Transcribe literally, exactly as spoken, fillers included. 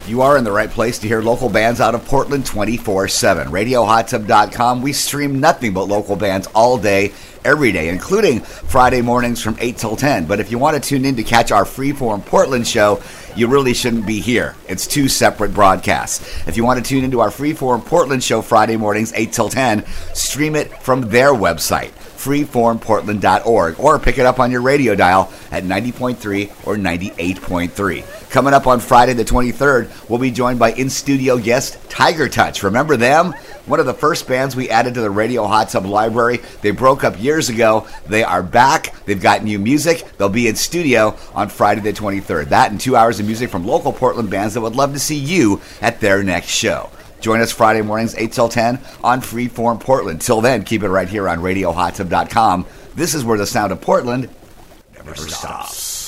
You are in the right place to hear local bands out of Portland twenty-four seven. radio hot tub dot com. We stream nothing but local bands all day, every day, including Friday mornings from eight till ten. But if you want to tune in to catch our Freeform Portland show, you really shouldn't be here. It's two separate broadcasts. If you want to tune into our Freeform Portland show Friday mornings, eight till ten, stream it from their website, freeform portland dot org, or pick it up on your radio dial at ninety point three or ninety-eight point three. Coming up on Friday the twenty-third, we'll be joined by in-studio guest Tiger Touch. Remember them? One of the first bands we added to the Radio Hot Tub library. They broke up years ago. They are back. They've got new music. They'll be in studio on Friday the twenty-third. That and two hours of music from local Portland bands that would love to see you at their next show. Join us Friday mornings, eight till ten on Freeform Portland. Till then, keep it right here on radio hot tub dot com. This is where the sound of Portland never stops.